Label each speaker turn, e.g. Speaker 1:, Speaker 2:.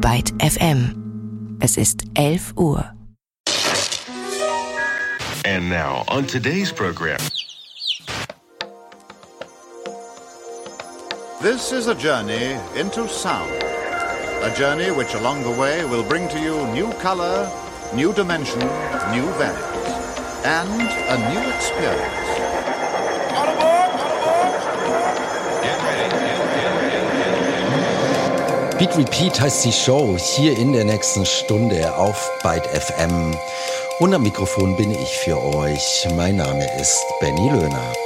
Speaker 1: Byte FM. Es ist 11 Uhr.
Speaker 2: And now, on today's program.
Speaker 3: This is a journey into sound. A journey which along the way will bring to you new color, new dimension, new values, and a new experience.
Speaker 4: On aboard! Get ready.
Speaker 5: Beat Repeat heißt die Show hier in der nächsten Stunde auf Byte FM. Und am Mikrofon bin ich für euch. Mein Name ist Benny Löhner.